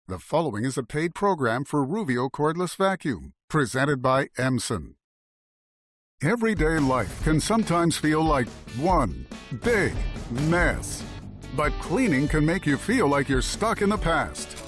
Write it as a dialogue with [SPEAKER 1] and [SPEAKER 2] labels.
[SPEAKER 1] The following is a paid program for Ruvio Cordless Vacuum, presented by Emson. Everyday life can sometimes feel like one big mess. But cleaning can make you feel like you're stuck in the past.